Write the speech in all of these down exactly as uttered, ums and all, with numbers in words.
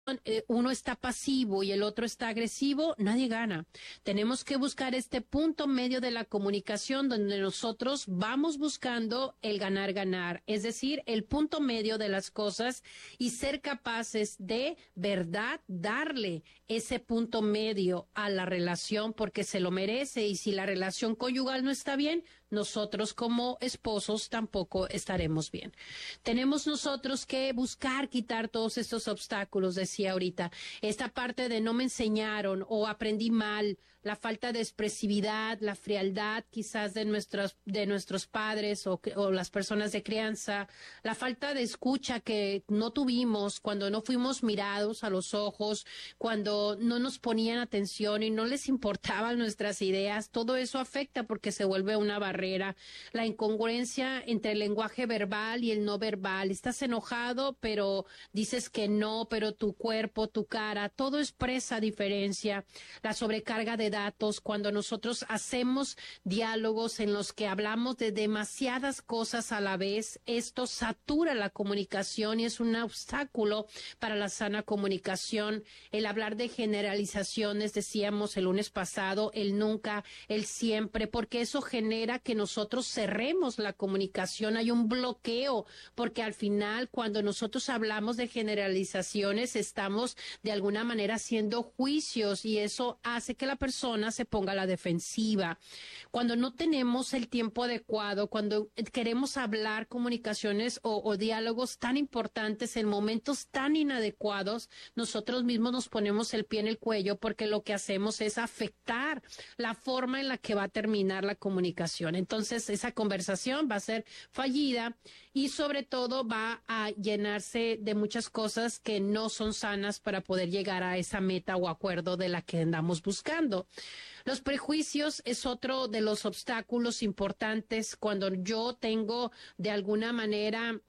eh, uno está pasivo y el otro está agresivo, nadie gana. Tenemos que buscar este punto medio de la comunicación donde nosotros vamos buscando el ganar-ganar, es decir, el punto medio de las cosas y ser capaces de, verdad, darle ese punto medio a la relación porque se lo merece, y si la relación conyugal no está bien, nosotros como esposos tampoco estaremos bien. Tenemos nosotros que buscar quitar todos estos obstáculos, decía ahorita, esta parte de no me enseñaron o aprendí mal, la falta de expresividad, la frialdad quizás de nuestros, de nuestros padres o, o las personas de crianza, la falta de escucha que no tuvimos cuando no fuimos mirados a los ojos, cuando no nos ponían atención y no les importaban nuestras ideas, todo eso afecta porque se vuelve una barrera. La incongruencia entre el lenguaje verbal y el no verbal. Estás enojado, pero dices que no, pero tu cuerpo, tu cara, todo expresa diferencia. La sobrecarga de datos, cuando nosotros hacemos diálogos en los que hablamos de demasiadas cosas a la vez, esto satura la comunicación y es un obstáculo para la sana comunicación. El hablar de generalizaciones, decíamos el lunes pasado, el nunca, el siempre, porque eso genera que nosotros cerremos la comunicación, hay un bloqueo, porque al final cuando nosotros hablamos de generalizaciones estamos de alguna manera haciendo juicios y eso hace que la persona se ponga a la defensiva. Cuando no tenemos el tiempo adecuado, cuando queremos hablar comunicaciones o, o diálogos tan importantes en momentos tan inadecuados, nosotros mismos nos ponemos el pie en el cuello porque lo que hacemos es afectar la forma en la que va a terminar la comunicación. Entonces, esa conversación va a ser fallida y sobre todo va a llenarse de muchas cosas que no son sanas para poder llegar a esa meta o acuerdo de la que andamos buscando. Los prejuicios es otro de los obstáculos importantes cuando yo tengo de alguna manera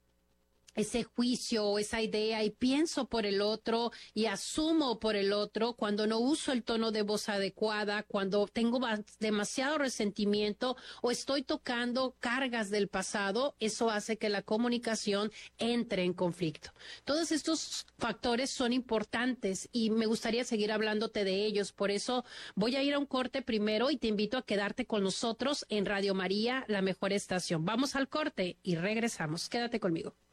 ese juicio o esa idea y pienso por el otro y asumo por el otro, cuando no uso el tono de voz adecuada, cuando tengo demasiado resentimiento o estoy tocando cargas del pasado, eso hace que la comunicación entre en conflicto. Todos estos factores son importantes y me gustaría seguir hablándote de ellos, por eso voy a ir a un corte primero y te invito a quedarte con nosotros en Radio María, la mejor estación. Vamos al corte y regresamos. Quédate conmigo.